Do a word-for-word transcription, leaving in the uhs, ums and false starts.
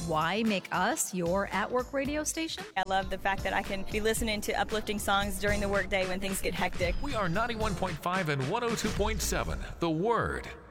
Why make us your at-work radio station? I love the fact that I can be listening to uplifting songs during the workday when things get hectic. We are ninety-one point five and one oh two point seven, The Word.